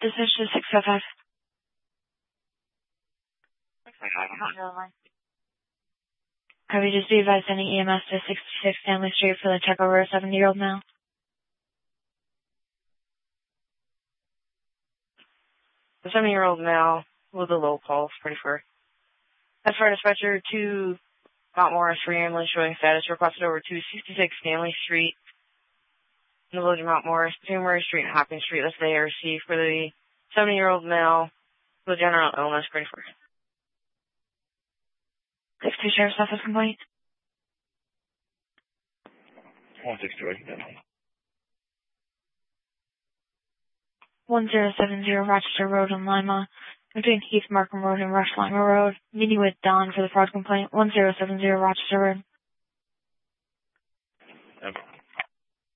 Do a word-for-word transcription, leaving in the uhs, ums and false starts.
This is just six oh five. Have you just be advised sending E M S to sixty-six Stanley Street for the check over a seventy-year-old male? The seventy-year-old male with a low pulse, pretty sure. That's for dispatcher to Mount Morris for ambulance showing status requested over to sixty-six Stanley Street in the village of Mount Morris, between Murray Street and Hopkins Street. That's the A R C for the seventy-year-old male with general illness, pretty sure. six two Sheriff's Office complaint. one six two, one zero seven zero Rochester Road in Lima, between Heath Markham Road and Rush Lima Road. Meeting with Don for the fraud complaint. one zero seven zero Rochester Road.